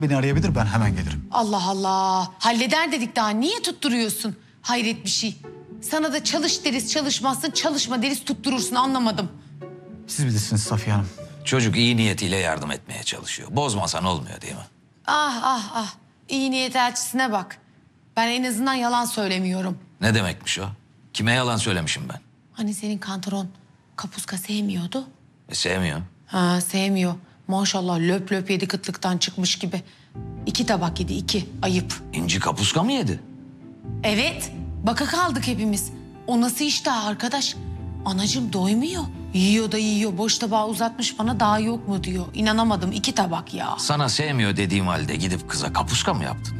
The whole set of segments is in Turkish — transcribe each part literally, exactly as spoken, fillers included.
Beni arayabilir, ben hemen gelirim. Allah Allah. Halleder dedik daha. Niye tutturuyorsun? Hayret bir şey. Sana da çalış deriz çalışmazsın, çalışma deriz tutturursun, anlamadım. Siz bilirsiniz Safiye Hanım. Çocuk iyi niyetiyle yardım etmeye çalışıyor. Bozmasan olmuyor değil mi? Ah ah ah. İyi niyet elçisine bak. Ben en azından yalan söylemiyorum. Ne demekmiş o? Kime yalan söylemişim ben? Hani senin kantaron kapuska sevmiyordu? E, sevmiyor. Ha, sevmiyor. Maşallah löp löp yedi kıtlıktan çıkmış gibi. İki tabak yedi, iki. Ayıp. İnci kapuska mı yedi? Evet. Baka kaldık hepimiz. O nasıl iştah arkadaş? Anacığım doymuyor. Yiyor da yiyor. Boş tabağı uzatmış bana, daha yok mu diyor. İnanamadım, iki tabak ya. Sana sevmiyor dediğim halde gidip kıza kapuska mı yaptın?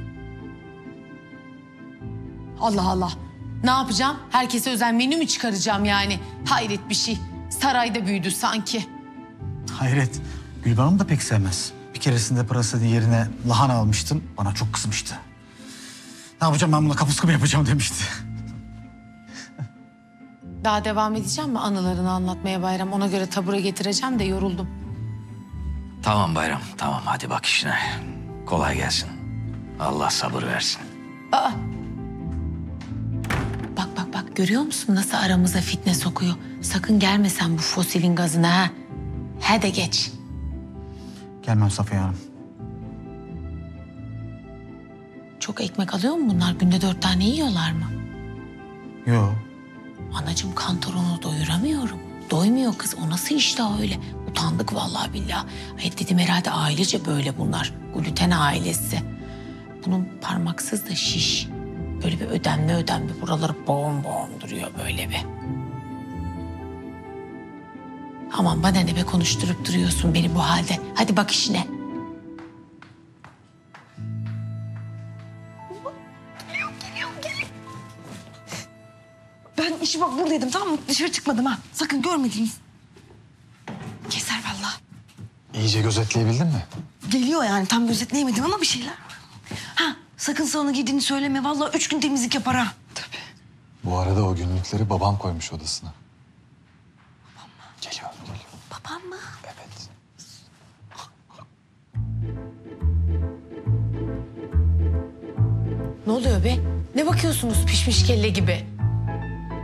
Allah Allah. Ne yapacağım? Herkese özel menü mü çıkaracağım yani? Hayret bir şey. Sarayda büyüdü sanki. Hayret. Gülben Hanım da pek sevmez. Bir keresinde pırasa yerine lahana almıştım. Bana çok kızmıştı. Ne yapacağım ben buna, kapuska mı yapacağım demişti. Daha devam edeceğim mi anılarını anlatmaya Bayram? Ona göre tabure getireceğim de yoruldum. Tamam Bayram, tamam hadi bak işine. Kolay gelsin. Allah sabır versin. Aa. Bak bak bak, görüyor musun nasıl aramıza fitne sokuyor? Sakın gelme sen bu fosilin gazına ha. He de geç. Gelmem Safiye Hanım. Çok ekmek alıyor mu bunlar? Günde dört tane yiyorlar mı? Yok. Anacığım kantoronu doyuramıyorum. Doymuyor kız. O nasıl iştah öyle? Utandık vallahi billahi. Ay dedim herhalde ailece böyle bunlar. Gluten ailesi. Bunun parmaksız da şiş. Böyle bir ödemli ödemli. Buraları boğum boğum duruyor böyle bir. Aman bana ne be, konuşturup duruyorsun beni bu halde. Hadi bak işine. Ben işi bak buradaydım, tamam mı? Dışarı çıkmadım ha. Sakın görmediniz. Keser vallahi. İyice gözetleyebildin mi? Geliyor yani, tam gözetleyemedim ama bir şeyler var. Ha, sakın salona girdiğini söyleme. Vallahi üç gün temizlik yapar ha. Tabii. Bu arada o günlükleri babam koymuş odasına. Babam mı? Geliyor, geliyor. Babam mı? Evet. Ne oluyor be? Ne bakıyorsunuz pişmiş kelle gibi?